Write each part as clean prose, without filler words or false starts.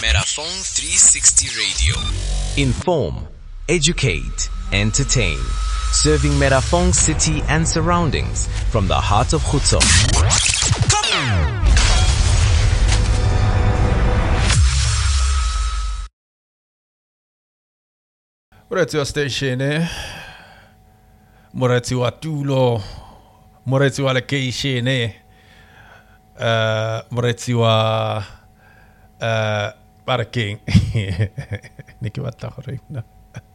Merafong 360 Radio. Inform, educate, entertain. Serving Merafong City and surroundings from the heart of Khutso. Moretsi wa station Moretsi wa tulo, Moretsi wa location Moretsi wa parking. Niki batla gore na.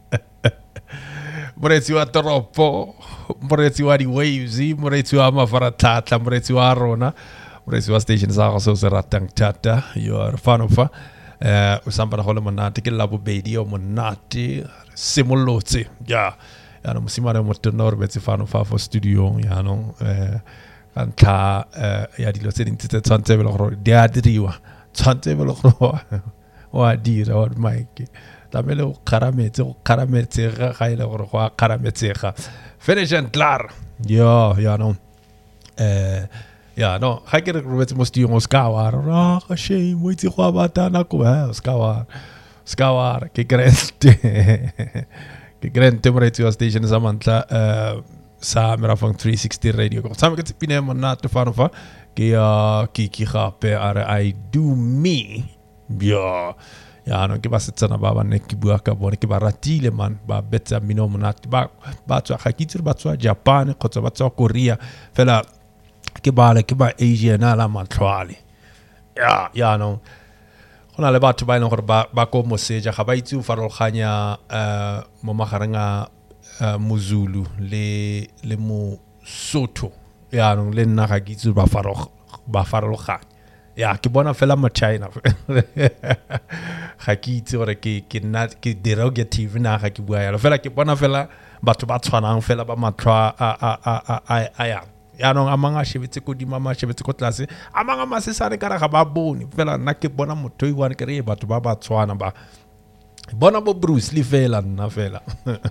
Moretsi wa toropo, Moretsi wa di waves, Moretsi wa mafaratlhatlha, Moretsi wa rona, Moretsi wa station sa go se ratang thata. You are a fan of o sampana go le monate ke la bobedi o monate simolotse ya no mosimane mo tenor betse fano fa for studio ya no kantla ya dilo tse dintse tse tshwantse be le go di a diriwa tshwantse be le go wa dira wa mic tamele o karametse ga ile gore go a karametsega finish and klar ya no ja, no, ga ke re robetse mo studio mo skawar. Ga shame, mo itse go abatana ko skawar ke grente Moretsi wa station sa mantla sa Merafong 360 Radio. Go tsama ke tsipine mo na te fano fa ke ki gape are I do me. Ya no ke ba setsana ba ne ke bua ka bone ke ba ratile man ba betsa mino monate ba tswa ga ke tsire ba tswa Japan kgotsa ba tswa Korea fela ke ba Asia na la matlhwale ya no gona le batho ba ene gore ba ko moseja ga ba itse o farologanya mo magareng a Mozulu le mo Sotho ya no le nna ga ke itse ba farologanya ya ke bona fela mo China ga ke itse gore ke derogative na ga ke bua ya fela ke bona fela batho ba tshwanang fela ba matlhwa a ya no amanga shebetse ko dimama shebetse ko tlase amanga masesane kara ga ba bone fela nna ke bona motho I wan kere batho ba tshwana ba bona bo Bruce Lee fela nna fela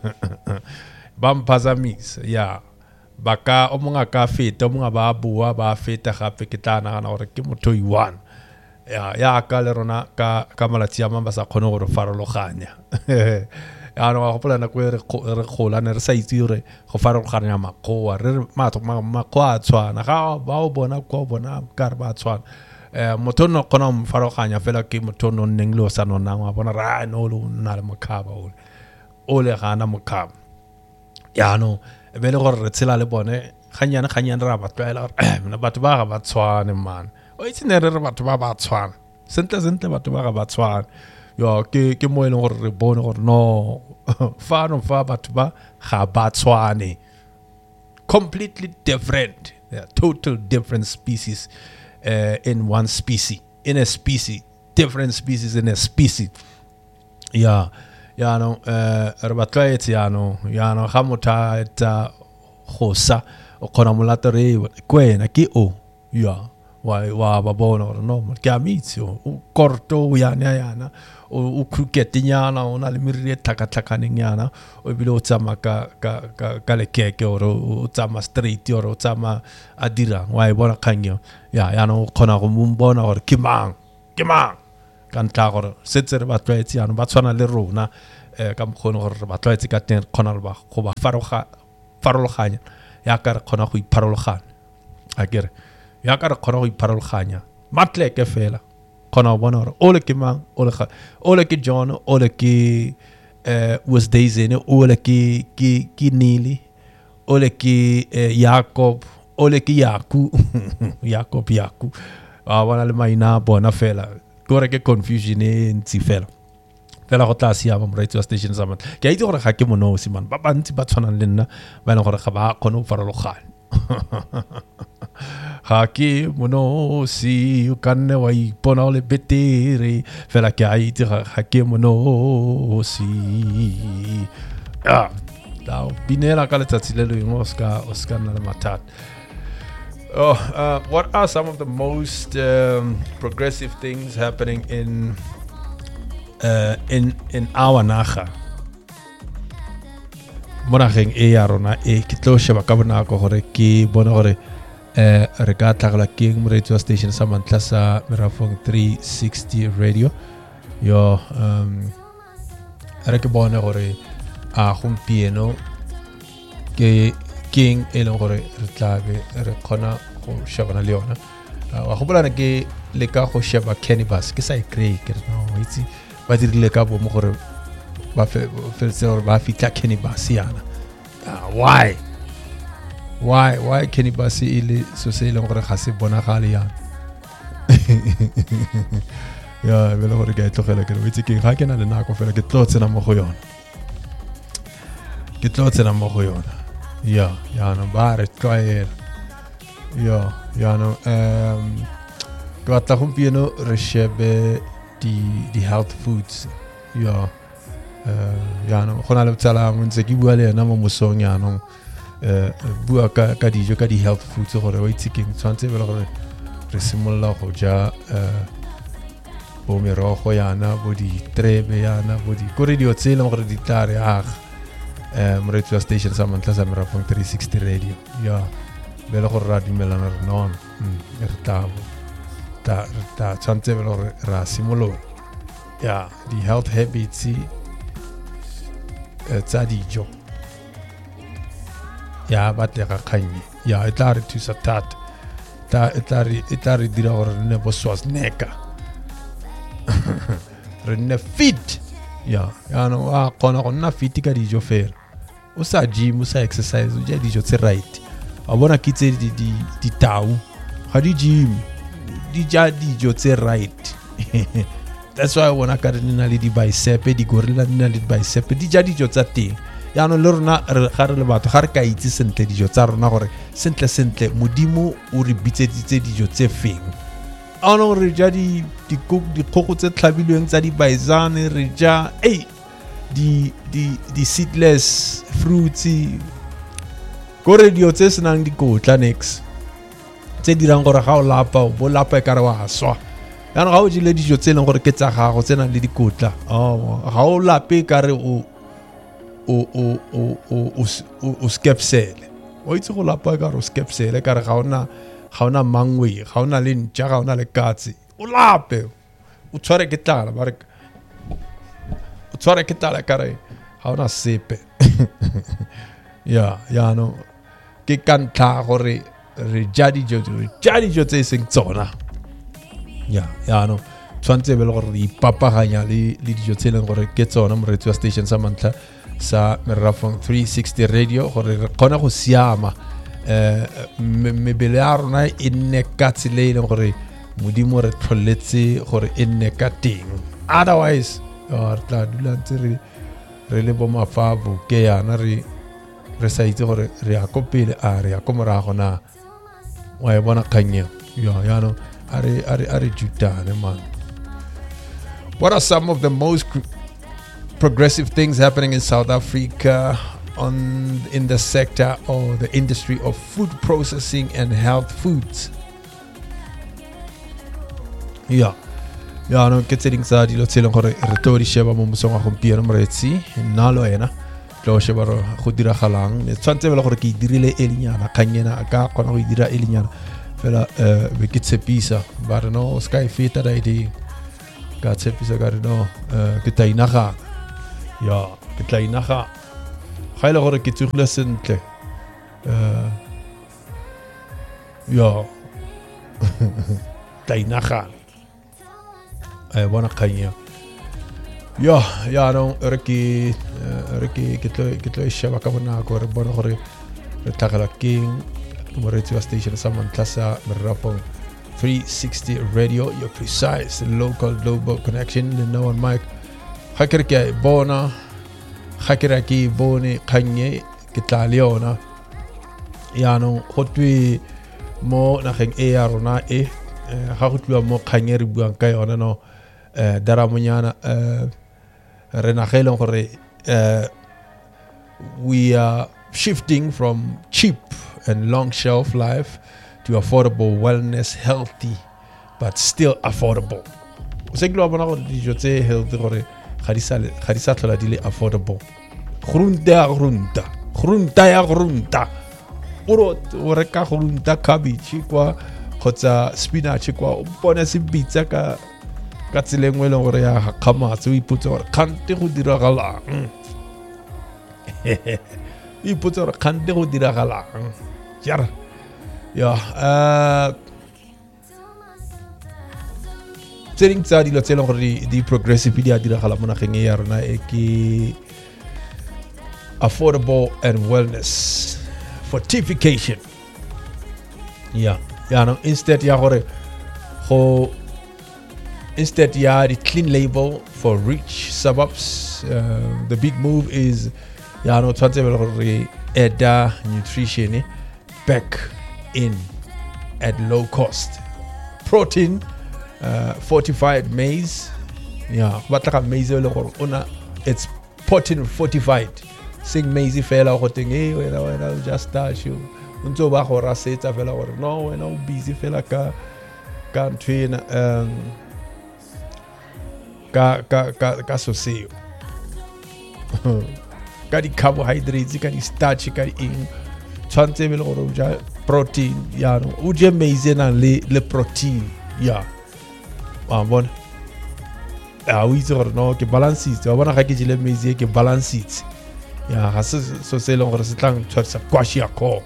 ba mphazamis ya baka o monga ka feta o monga ba bua ba feta gape ke tla nagana gore ke motho I wan ya ka le rona ka malatsi a mamba sa khone gore farologanya ya no go plana ko re khola ne re sa itse re go farologanya makoa re makoa tshwana ga ba o bona ko bona ka re ba tshwana motho no kona mo farologanya fela ke motho no neng lo sa no nangwa bona ra no lo na le makaba o le gana makaba ya no be le gore re tshela le bone ganyana ra ba tlwaela gore batho ba ga ba tshwane man o itse ne re batho ba tshwana sentle batho ba ga ba tshwana yo ke mo e leng gore re bone gore no fa batho ba ga ba tshwane completely different. They are total different species in one species in a species, different species in a species ya no re batla etse ya no ga motha eta khosa o kgona molata re kwena ke o ya wa ba bona no ke amitsi o korto yana o kruketinyana o na le mirire tlhakatlhakaneng yana o bile o tsama ka le keke o tsama straight o tsama a dira wa e bona kangyo ya no khona go mbona gore ke mang ka ntla gore setse re ba tlwaetse yana ba tshwana le rona ka mkhono gore ba tlwaetse ka teng khona le ba go ba farologanya ya ka re khona go ipharologanya a kere ya ka re khona go ipharologanya matleke fela khona bona gore o le ke mang o le ke John o le ke was Daisy o le ke Nili o le ke Jacob o le ke Yaku Yaku bona le maina bona fela gore ke confusion e ntsi fela go tla siama Moretsi wa station sa motho ke a itse gore ga ke monosi man ba bantsi ba tshwanang le nna ba ene gore ga ba khone go farologanya ga ke monosi o kanne wa ipona o le betere fela ke a itse ga ke monosi ya da binela ka letsatsi le lengwe o ska nna le mathata. What are some of the most progressive things happening in our naga? Monageng e ya rona e ke tlo sheba ka bonako gore ke bona gore re ka tlhagela ke Moretsi wa station sa mantla sa Merafong 360 Radio yo re ke bona gore a gompieno ke king e leng gore re tlabe re khona go shebana le yona wa go bolana ke le ka go sheba Cannibals ke sa e kry ke no itse ba dirile ka bo mo gore ba fetse gore ba fitla Cannibals yana why Cannibals ile so se ile gore ga se bonagale yana ya bele gore ke tlogela ke itse ke ga ke na le nako fela ke tlotsena mo go yona ya no ba re tloela ya no ke batla gompieno re shebe di health foods ya no gona le tsala mo ntse ke bua le ena mo mosong ya no bua ka dijo ka di health foods gore wa itse ke tshwantse bele gore re simolla go ja bo merogo yana bo di trebe yana bo di gore dio tsela gore di tare radio station sa mantla sa Merafong 360 radio ya bele gore ra dumelana re non re ta tshwantse bele gore ra simolola ya di health habits tsa dijo ya batlega kganye ya e tla re thusa thata e tla re dira gore re ne bo Schwarzenegger re ne fit ya no a kgona go nna fit ka dijo fela o sa gym o sa exercise o ja dijo tse right a bona ke tse di tau ga di gym di ja dijo tse right that's why bona ka re nna le di bicep di gorilla nna le di bicep di ja dijo tsa teng ya no le rona ga re le batho ga re ka itse sentle dijo tsa rona gore sentle modimo o re bitseditse dijo tse feng a no re ja di kgogo tse tlhabilweng tsa di baizane re ja di seedless fruits gore dio tse senang dikotla next tse dirang gore ga o lapa bo lapa ka re wa swa ya no ga o jile dijo tse leng gore ke tsa gago tsena le dikotla ga o lape ka re o skepsele o itse go lapa ka re o skepsele ka re ga ona mangwe ga ona le ntja ga ona le katse o lape o tshware ke tlala ba re o tshware ke tlala ka re ga ona sepe ya no ke kantla gore re ja dijo tse seng tsona ya no tshwantse be le gore re ipapaganya le dijo tse leng gore ke tsona mo radio station sa mantla sa Merafong 360 radio gore re kgona go siama mebele ya rona e nne ka tsela e leng gore modimo re tlholetse gore e nne ka teng otherwise re tla dula ntse re le bo mafabo ke yana re sa itse gore re ya ko pele re ya ko morago na wa e bona kganye ya no are jutane man. What are some of the most progressive things happening in South Africa in the sector or the industry of food processing and health foods? Ya no ke tseng tsa dilo tsela gore re tlo di sheba mo mosong go mpieno moretsi nalo ena tlo sheba go diragalang le tshwantse bela gore ke dirile elinyana kanyena ka kgona go dira elinyana fela be ke tshepisa ba re no sky fita da idea ka tshepisa ka re no ke tla inaga ga ile gore ke tsugile sentle tla inaga bona kanya ya no re ke tlo sheba ka bona go re bona gore re tlagela king mo radio station sa Mantlasa Merafong 360 radio, your precise local global connection le no one mic hakere bona hakere ki bone kanye ke tla leona ya no gotwe mo nageng e ya rona ga go tliwa mo kanye re buang ka yona no daramonyana re nageleng gore we are shifting from cheap and long shelf life to affordable wellness, healthy but still affordable. O se glo bona gore dijo tse healthy gore ga di sa tlhola di le affordable. Grunta ya o reka grunta cabbage kwa kgotsa spinach kwa o bona se bitsa ka ka tsela engwe le gore ya kgamatse o ipotsa gore kgante go diragalang o ipotsa gore kgante go diragalang jara tse ding tsa dilo tse leng gore di progressive di a diragala mo nageng e ya rona e ke affordable and wellness fortification instead ya gore instead ya the clean label for rich suburbs the big move is tshwantse be le gore add nutrition back in at low cost protein fortified maize batla ka maize le gore it's protein fortified sing maize fela go teng wena just touch you ntse ba go rasetsa fela gore no wena o busy fela ka ntwena ka soseo ka di carbohydrates ka di starch ka di eng tshwantse be le gore o ja protein o je maize na le protein bona o itse gore no ke balanced wa bona ga ke jile maize ke balanced ga se so se leng gore se tlang tshwarisa kwashi ya ko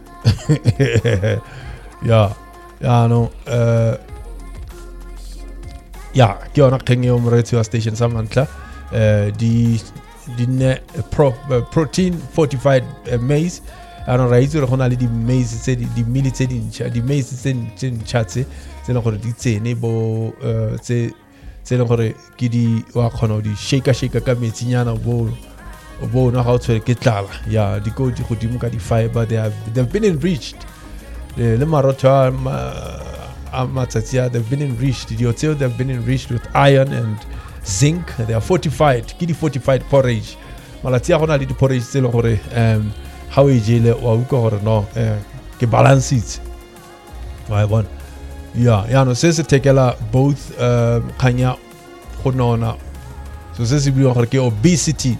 ke yona kgeng eo moreetsi wa station sa mantla di protein fortified maize ra itse gore go na le di-maize tse di-mili tse dintšha di-maize tse ntšha tse leng gore di tsene bo tse leng gore ke di wa kgona go di shaka ka metsinyana bo na ga o tshwere ke tlala di go di godimo ka di-fiber they've been enriched le marotho a matsatsi they've been enriched dio tseo they've been enriched with iron and zinc they are fortified ke di-fortified porridge malatsi a go na le di-porridge tse leng gore how e jele wa utlwa gore no ke balanced wa bona no se se tekela both kanya go nona so se se buiwa gore ke obesity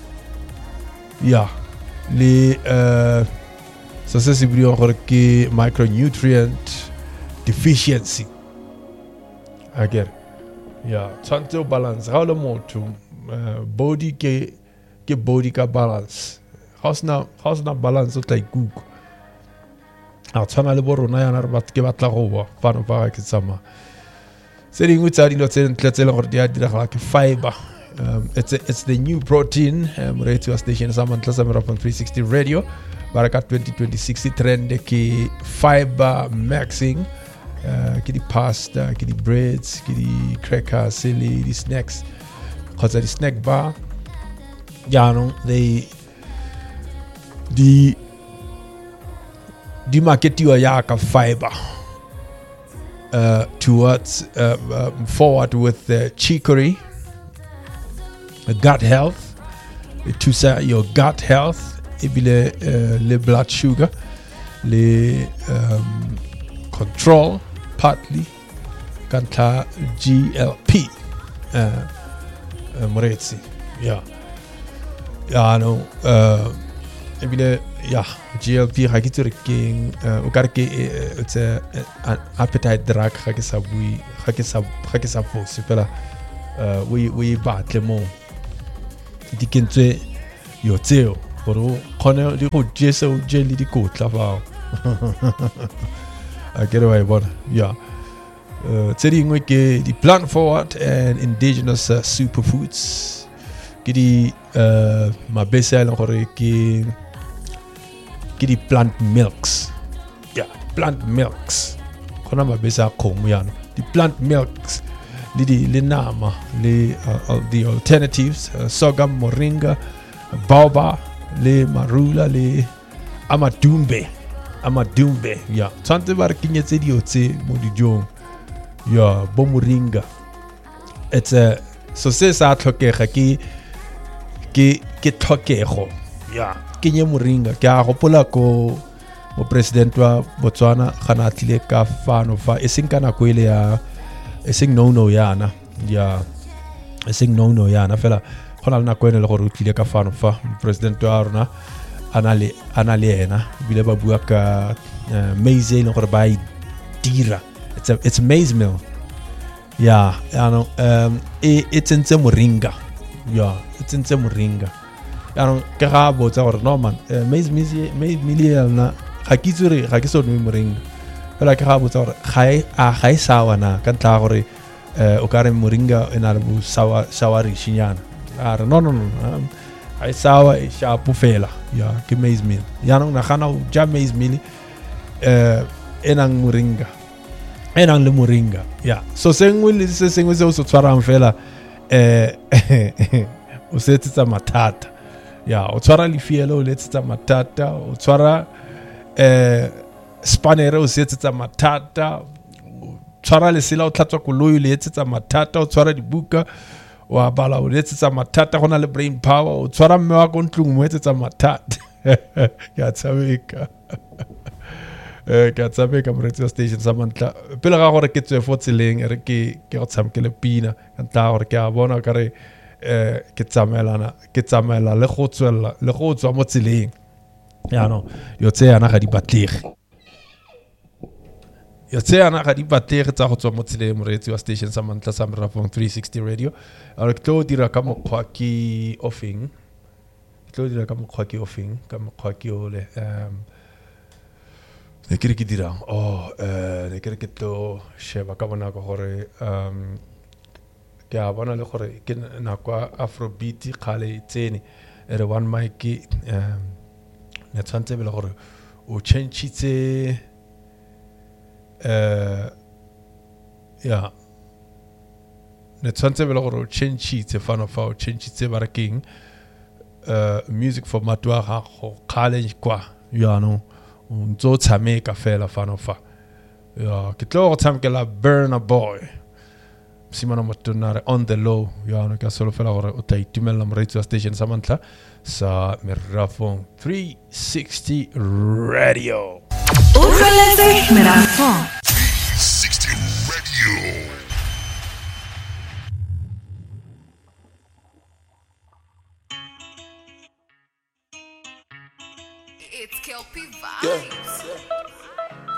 le so se se buiwa gore ke micronutrient deficiency again tshwantse o balance ga o le motho body ke body ka balance how's na balance o tla ikuku a tshwana le bo rona yana re ke batla go ba fano ba ke tsama se dingwe tsa dilo tse ntle tse leng gore di a diragala ke fiber it's the new protein radio station sa mantla sa Meraphone 360 radio baraka 2026 trend ke fiber maxing ke di pasta ke di breads ke di crackers le di snacks kgotsa di snack bar di marketiwa yaka fiber towards forward with chicory gut health to say your gut health ebile le blood sugar le control partly kanta GLP moretsi ebile GLP ga ke tsere keng o ka re ke it's an appetite drug ga ke sa fose fela we batle mo di kentswe yo tseo gore o kgone di go jesa o je le dikotla fao a ke re wa bona tse dingwe ke di plant forward and indigenous superfoods ke di mabese a leng gore ke di plant milks plant milks khona mabese a khomo yana di plant milks le nama le the alternatives sorghum moringa baobab le marula le amadumbe tshwantse ba re kenyetse dio tse mo dijong bo moringa it's so se sa tlhokega ke tlhokego kenye moringa ke a gopola ko mo president wa Botswana gana tlile ka fano fa eseng kana ko ile ya eseng no yana eseng no yana fela gona le nako ene le gore o tlile ka fano fa president wa rona ana le ena bile ba bua ka maize le gore ba dira it's maize meal ya yaanong e tsentse moringa ya e tsentse moringa yaanong ke ga botsa gore no man maize meal yona ga ke itse re ga ke so nwe moringa fela ke ga botsa gore ga e sawa na ka ntla gore o ka re moringa e na le bo sourish-nyana a re no ga e sawa e shapo fela ya ke maize meal yaanong nagana o ja maize meal e nang moringa e nang le moringa ya so sengwe le se sengwe se o se tshwarang fela o se etsetsa mathata ya o tshwara lefielo o le etsetsa mathata o tshwara spanere o se etsetsa mathata o tshwara lesela o tlhatswa koloi o le etsetsa mathata o tshwara dibuka wa bala o le etsetsa mathata go na le brain power o tshwara mme wa ko ntlong mo etsetsa mathata ya tshabeka ke a tshameka moretsi wa station sa mantla pele ga gore ke tswe fo tseleng re ke go tshamekele pina ka ntla gore ke a bona ka re ke tsamaela le go tswa mo tseleng yaanong yo tse yana ga di batlege tsa go tswa mo tseleng moretsi wa station sa mantla sa Merafong 360 radio a re ke tlo dira ka mokgwa ke offing ka mokgwa ke ole ne ke re ke dirang ne ke re ke tlo sheba ka bonako gore ke a bona le gore ke nakwa afrobeat kgale tsene e re one mic ne tshwantse bele gore o change-itse ya ne tshwantse bele gore o change-itse fano fa o change-itse barakeng music format wa gago kgale kwa yaanong o ntse o tshameka fela fano fa ya ke tlo go tshamekela Burna Boy simana motonare on the low yaanong ka solo fela gore o tla itumella moreetsi wa station sa mantla sa Merafong 360 radio Utlweletse Merafong 360 radio. It's Kelpie Vibes.